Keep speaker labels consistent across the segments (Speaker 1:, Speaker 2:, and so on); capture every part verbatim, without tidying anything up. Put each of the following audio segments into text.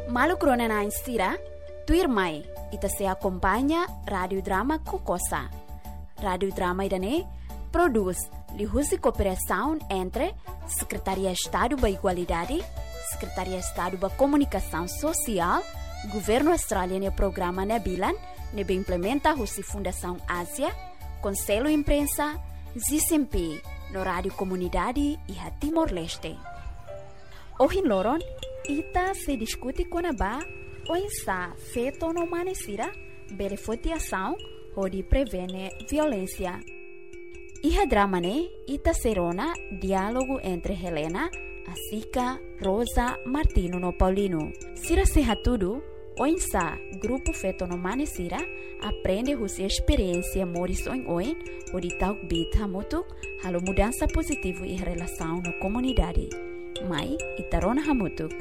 Speaker 1: Malu krona na instira, tuir mai, ita se acompanha Radio Drama Kokosa. Radio Drama idane produz lihusi cooperação entre Secretaria Estado da Igualdade, Secretaria Estado da Comunicação Social, Governo Australiano e Programa Nebilan, nebe implementa husi Fundação Ásia, Conselho Imprensa, Z C M P, no Rádio Comunidade e a Timor-Leste. Hoje loron, ita se discute com a ba, ou insa feito no manesira, beneficiação, ou de prevene violência. Iha drama ne, ita serona diálogo entre Helena, Asica, Rosa, Martino no Paulino. Sira seha tudo, o insa grupo feito no manesira, aprende husi experiência moris oin oin, o de tal bit hamutuk, halo mudança positivo e relação na comunidade. Mai, itarona hamutuk.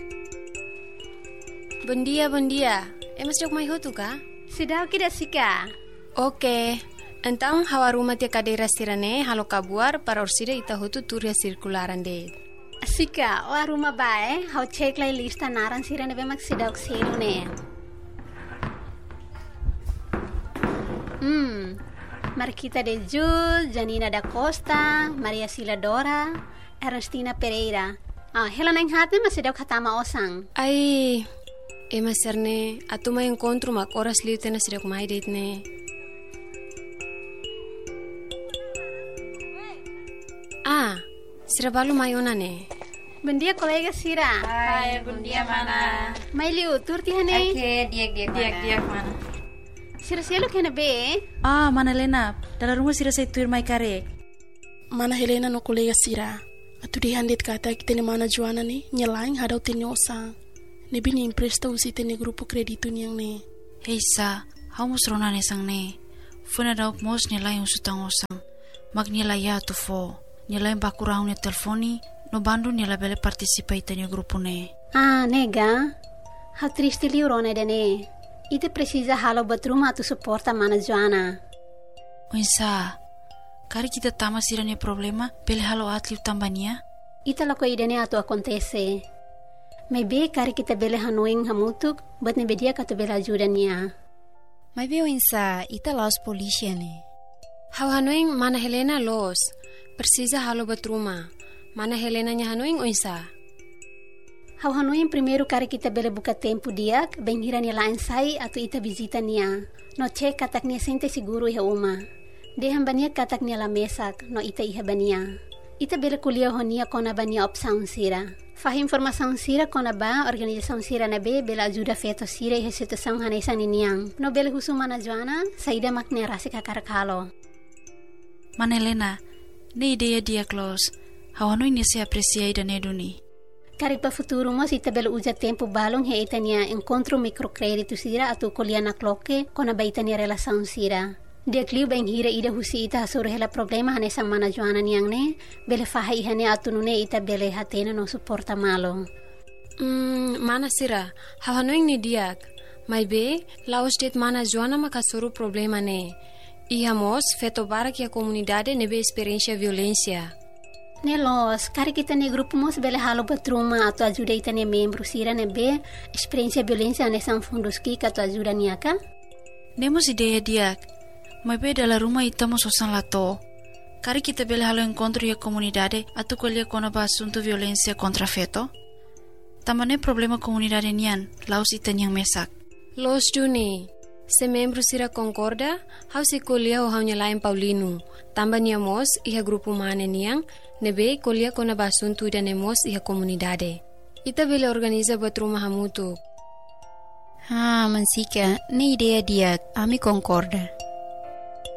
Speaker 2: Bom dia, bom dia. É mas jog mai hotu ka?
Speaker 3: Sidau kida sika.
Speaker 2: Oke. Então, hawaruma tia cadeira sirane halo kabuar para orsida ita hotu turia circularan de.
Speaker 3: Sika, o aruma bae, hau cek lai lista naran sirane be mak sidau kselu ne. Hmm. Marquita de Jul, Janina da Costa, Maria Sila Dora, Ernestina Pereira. Ah, Helena yang hati masih daw katama osang.
Speaker 2: Ai, e maserne, atu may encontro mak oras liu tena sidak may date ne. Ah, sira balu mayona ne.
Speaker 3: Bom dia, colega Sira.
Speaker 4: Hai, bom dia, mana.
Speaker 3: Mai liu, turti hane.
Speaker 4: Oke, diak diak
Speaker 2: Diak diak mana.
Speaker 3: Sira sialo kena be.
Speaker 5: Ah, mana Helena, dalam rumah Sira saya tuir mai karek.
Speaker 6: Mana Helena no colega Sira. Atu di handit kata kita ni mana Joana ni nyelain hadau tini osang. Nebi ni impresta usi tini grupo kredito niyang ni.
Speaker 5: Hei sa, hau musrona ne sang ne. Funa dauk mos nyelain usutang osang. Mag nyelaya tu fo. Nyelain bakurang ne telefoni, no bandu nyela bele participa itani grupo ne.
Speaker 3: Ah, nega. Hau triste liu rone dene. Ite precisa halo batruma atu suporta mana Joana.
Speaker 5: Oinsa, kari kita tama sirane problema, bele halo atliu tambania?
Speaker 3: Ita lako idene atu acontece. Mai be kari kita bele hanuing hamutuk, bat ne bedia katu bele ajuda niya.
Speaker 4: Mai be insa, ita laos polícia ne.
Speaker 2: Hau hanuing mana Helena los. Precisa halo batruma. Mana Helena nya hanuing oinsa.
Speaker 3: Hau hanuing primeiro kari kita bele buka tempo diak, bem hira niya lain sai atu ita visita niya. No cek katak niya sente siguro iha uma. Deham bania katak niya la mesak, no ita iha bania. Ita bele kuliah honia kona bania opsaun sira. Fah informação sira kona ba organização sira na be bela ajuda feto sira iha situação hanesan niniang. No bele husu mana Joana, saida makne rasi kakarakalo.
Speaker 5: Mana Helena, ne ideia dia close. Hau hanui ni se aprecia ida ne duni.
Speaker 3: Kari pa futuro mo ita bele uja tempo balong he ita niya encontro microcredito sira atu kuliah na kloke kona ba ita niya relação sira. Dia kliu beng hira ida husi ita hasur hela problema hane sang mana Joana niyang ne, bele faha ihane atu nune ita bele hatena no suporta malo.
Speaker 2: Hmm, mana sira, hau hanuing ni diak. Mai be, laos det mana Joana makasuru problema ne. Ihamos feto barak ya comunidade nebe experiência violência.
Speaker 3: Nelos, kari kita ne grupo mos bele halo batruma atu ajuda ita ne membro sira nebe experiência violência hane sang funduski katu ajuda niyaka?
Speaker 5: Nemos ideia diak. Mai be dalam rumah ita mo sosan lato. Kari kita bele halo encontro ya comunidade atu kolia kona ba asunto violência contra feto. Tamane problema comunidade nian, laos ita niyang mesak.
Speaker 2: Los duni. Se membro sira concorda, hau se kolia o hau nyalain Paulino. Tamba niamos iha grupo mane niang, nebe kolia kona basuntu ida nemos iha comunidade. Ita bele organiza batruma hamutu.
Speaker 4: Ah, mansika, ne ideia dia, ami concorda.